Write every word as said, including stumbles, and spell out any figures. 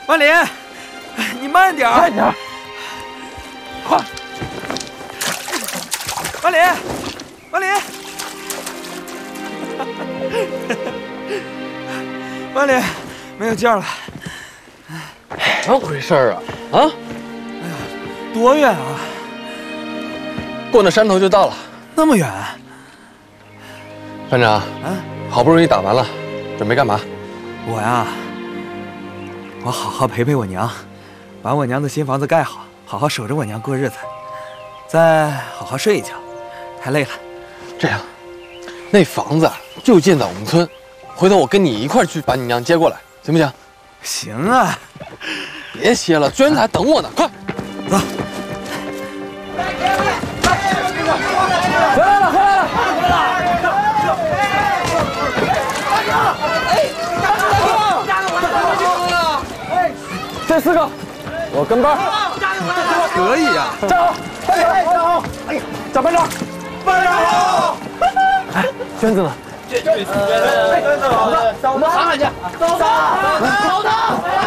万林，你慢点， 慢点，快！ 万林，万林，万林，没有劲儿了。 怎么回事啊？啊？ 哎呀，多远啊？ 过那山头就到了。 那么远？ 班长， 啊， 好不容易打完了，准备干嘛？ 我呀，我好好陪陪我娘，把我娘的新房子盖好，好好守着我娘过日子，再好好睡一觉。太累了。 这样，那房子就建在我们村，回头我跟你一块儿去把你娘接过来，行不行？ 行啊。 别歇了，娟子还等我呢，快走。 回来了，回来了！哎，这四个，我跟班。 可以呀！ 站好，班长，班长好！哎呀，蒋班长，班长好！哎，娟子呢？ 娟娟娟子，娟子好，我们喊喊去，走走走走。